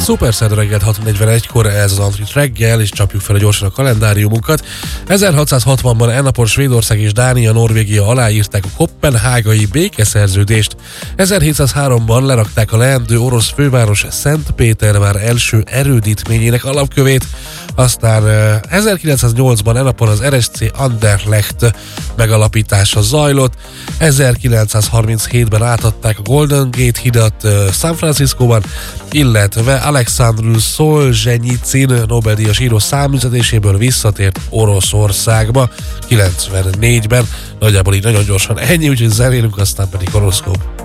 Szuper szerda reggelt 6:41-kor, ez az Antrit reggel, és csapjuk fel gyorsan a kalendáriumunkat. 1660-ban ennapon Svédország és Dánia, Norvégia aláírták a koppenhágai békeszerződést. 1703-ban lerakták a leendő orosz főváros Szentpétervár első erődítményének alapkövét. Aztán 1908-ban ennapon az RSC Anderlecht megalapítása zajlott. 1937-ben átadták a Golden Gate hidat San Franciscóban, illetve Alexandru Szolzsenyicin Nobel-díjas író számüzetéséből visszatért Oroszországba 94-ben. Nagyjából így nagyon gyorsan ennyi, úgyhogy zenélünk, aztán pedig horoszkóp.